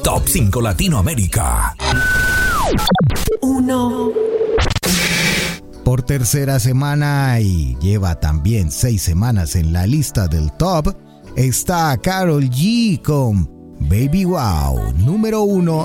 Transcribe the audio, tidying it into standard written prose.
Top 5 Latinoamérica. 1. Por tercera semana y lleva también 6 semanas en la lista del top, está Karol G con Baby Wow, número 1